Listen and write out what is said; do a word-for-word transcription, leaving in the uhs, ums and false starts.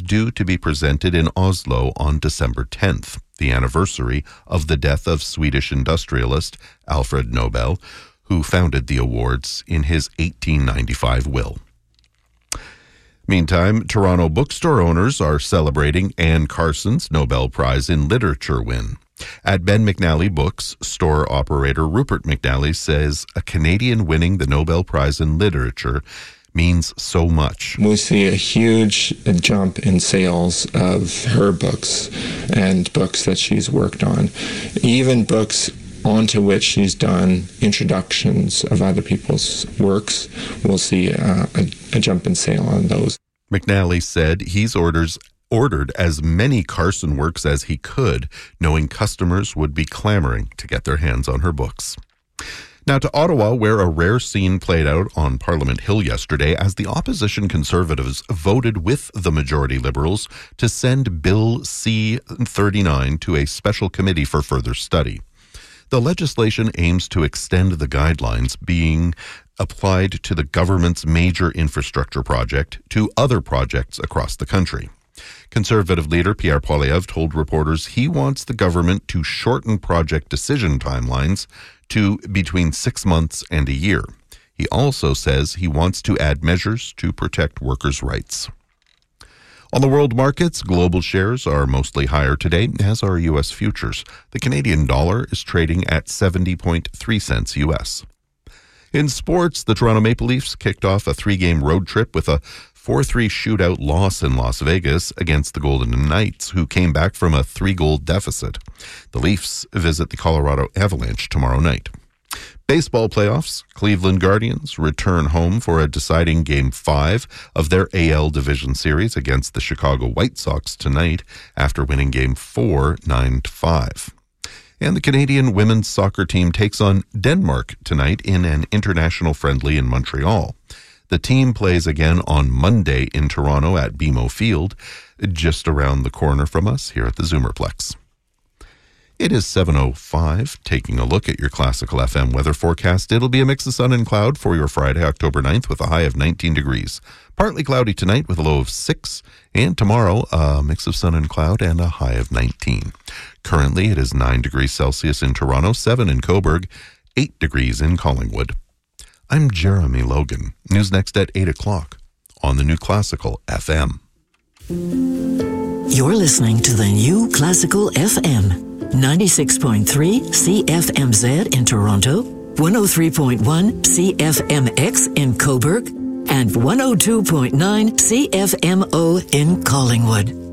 due to be presented in Oslo on December tenth, the anniversary of the death of Swedish industrialist Alfred Nobel, who founded the awards in his eighteen ninety-five will. Meantime, Toronto bookstore owners are celebrating Anne Carson's Nobel Prize in Literature win. At Ben McNally Books, store operator Rupert McNally says a Canadian winning the Nobel Prize in Literature means so much. We see a huge jump in sales of her books and books that she's worked on. Even books onto which she's done introductions of other people's works, we'll see uh, a, a jump in sale on those. McNally said he's orders ordered as many Carson works as he could, knowing customers would be clamoring to get their hands on her books. Now to Ottawa, where a rare scene played out on Parliament Hill yesterday as the opposition Conservatives voted with the majority Liberals to send Bill C thirty-nine to a special committee for further study. The legislation aims to extend the guidelines being applied to the government's major infrastructure project to other projects across the country. Conservative leader Pierre Poilievre told reporters he wants the government to shorten project decision timelines to between six months and a year. He also says he wants to add measures to protect workers' rights. On the world markets, global shares are mostly higher today, as are U S futures. The Canadian dollar is trading at seventy point three cents U S. In sports, the Toronto Maple Leafs kicked off a three-game road trip with a four three shootout loss in Las Vegas against the Golden Knights, who came back from a three-goal deficit. The Leafs visit the Colorado Avalanche tomorrow night. Baseball playoffs, Cleveland Guardians return home for a deciding Game five of their A L Division Series against the Chicago White Sox tonight after winning Game four nine to five. And the Canadian women's soccer team takes on Denmark tonight in an international friendly in Montreal. The team plays again on Monday in Toronto at B M O Field, just around the corner from us here at the Zoomerplex. It is seven oh five. Taking a look at your Classical F M weather forecast. It'll be a mix of sun and cloud for your Friday, October ninth, with a high of nineteen degrees. Partly cloudy tonight with a low of six. And tomorrow, a mix of sun and cloud and a high of nineteen. Currently, it is nine degrees Celsius in Toronto, seven in Cobourg, eight degrees in Collingwood. I'm Jeremy Logan. News next at eight o'clock on the New Classical F M. You're listening to the New Classical F M, ninety-six point three C F M Z in Toronto, one oh three point one C F M X in Cobourg, and one oh two point nine C F M O in Collingwood.